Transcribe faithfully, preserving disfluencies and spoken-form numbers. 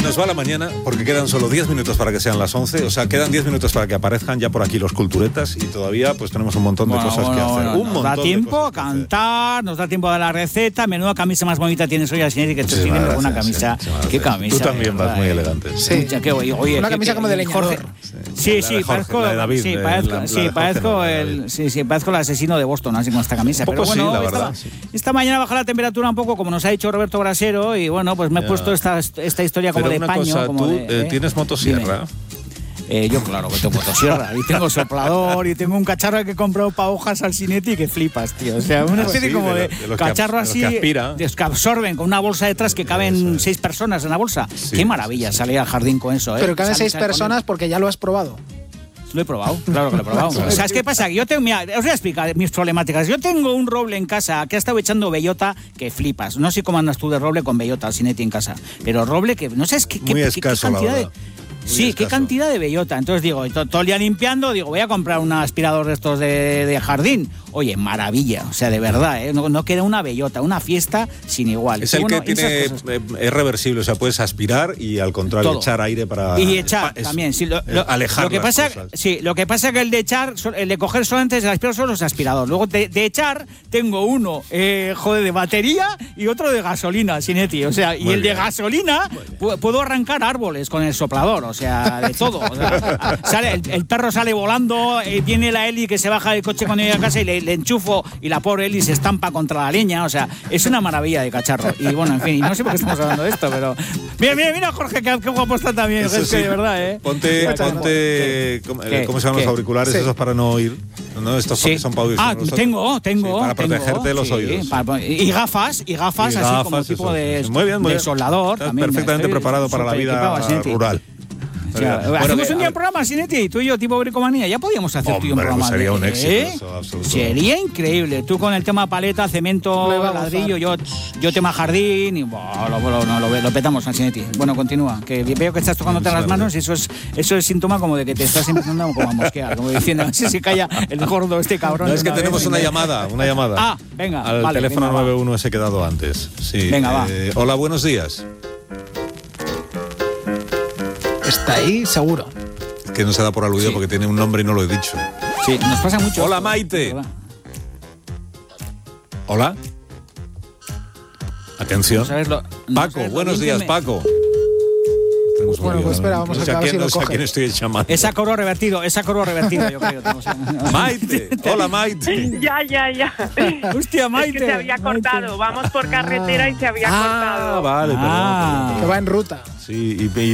nos va la mañana porque quedan solo diez minutos para que sean las once. O sea, quedan diez minutos para que aparezcan ya por aquí los culturetas y todavía pues tenemos un montón de bueno, cosas bueno, que hacer. Bueno, un nos montón da tiempo a cantar, nos da tiempo a dar la receta. Menuda camisa más bonita tienes hoy, Asinetti, que estoy sí, viendo una gracias, camisa. sí, ¿Qué camisa? Tú también vas muy elegante. Sí, sí. Oye, oye, una que, camisa que, como de leñador. Jorge, sí, sí, parezco, la de David, sí, de, parezco, la, la sí, de parezco no, el, sí, sí, parezco el asesino de Boston, así con esta camisa. Un poco Pero bueno, sí, la esta, verdad, sí. esta mañana baja la temperatura un poco, como nos ha dicho Roberto Brasero, y bueno, pues me ya. he puesto esta, esta historia como Pero de una paño. cosa, como tú de, eh, ¿eh? tienes motosierra. Eh, yo claro que tengo motosierra y tengo soplador y tengo un cacharro que he comprado para hojas al Cinetti que flipas, tío. O sea, una especie sí, como de de, lo- de los cacharro que, así de los que aspira. de los que absorben con una bolsa detrás que caben seis personas en la bolsa. Sí, Qué maravilla sí, sí. salir al jardín con eso, ¿eh? Pero caben Sal- seis sal con personas porque ya lo has probado. Lo he probado, claro que lo he probado. ¿Sabes qué pasa? Que yo tengo, mira, os voy a explicar mis problemáticas. Yo tengo un roble en casa que ha estado echando bellota que flipas. No sé cómo andas tú de roble con bellota, Cinetti en casa. Pero roble que no sé es qué, Muy qué, escaso, qué la cantidad verdad. de... Muy Sí, escaso. qué cantidad de bellota. Entonces digo, to- todo el día limpiando, digo, voy a comprar un aspirador de estos de, de jardín. Oye, maravilla. O sea, de verdad, ¿eh? No, no queda una bellota, una fiesta sin igual. Es Y el bueno, que tiene, esas cosas. eh, es reversible, o sea, puedes aspirar y al contrario Todo. echar aire para Y echar es- también, sí, lo, eh, lo- alejar lo que las pasa, cosas. sí, lo que pasa que el de echar, so- el de coger solamente el aspirador solo es aspirador. Luego de, de echar tengo uno, eh, joder, de batería y otro de gasolina, Cinetti. O sea, y Muy el de bien. gasolina pu- puedo arrancar árboles con el soplador, o sea, de todo. O sea, sale, el, el perro sale volando, eh, viene la Eli que se baja del coche cuando llega a casa y le, le enchufo y la pobre Eli se estampa contra la leña. O sea, es una maravilla de cacharro. Y bueno, en fin, y no sé por qué estamos hablando de esto, pero mira, mira, mira, Jorge, qué, qué guapo está también. Eso Es que sí. de verdad, ¿eh? Ponte, Muchas ponte ¿cómo, ¿Qué? ¿cómo se llaman ¿Qué? los auriculares? Sí. Esos para no oír. No, estos Sí. son para oír. Ah, son los otros. tengo, tengo. Sí, para tengo, protegerte de los sí, oídos. para- y gafas, y gafas, Y así como gafas, tipo eso, de, sí. Muy bien, muy de bien. soldador. Estás También, perfectamente estoy preparado para la súper vida equipado, Asinetti. rural. O sea, Bueno, hacemos que- un día a- un programa, Sinetti, tú y yo, tipo bricomanía. Ya podíamos hacer tú y un Hombre, programa. pues sería de- un éxito ¿eh? eso, absoluto. Sería increíble. Tú con el tema paleta, cemento, Me va a gozar. ladrillo, yo, yo tema jardín y buah, lo, lo, no, lo, lo petamos, Sinetti. Bueno, continúa. Que veo que estás tocándote las manos y eso es, eso es síntoma como de que te estás empezando como a mosquear, como diciendo, a ver si se calla el gordo este cabrón. No, de es que una tenemos vez. una llamada, una llamada. Ah, venga, Al vale, teléfono venga, va. nueve uno ese he quedado antes. Sí. Venga, va. eh, hola, buenos días. Está ahí, seguro. Que no se da por aludido Sí. porque tiene un nombre y no lo he dicho. Sí, nos pasa mucho. Hola, esto, Maite. ¿verdad? Hola. Atención. ¿Sabes lo- no Paco, sabes lo buenos bien que días, me- Paco. Tenemos un Bueno, lío, pues espera, ¿no? vamos a No sé acabar quién, si lo no sé a coge. quién estoy llamando. Esa coro revertido, esa coro revertido, yo creo. tenemos- Maite, hola Maite. Ya, ya, ya. Hostia, Maite. Es que se había Maite. cortado. Vamos por carretera y se había Ah, cortado. vale, Ah. perdón, Que va en ruta. perdón. Sí, y, y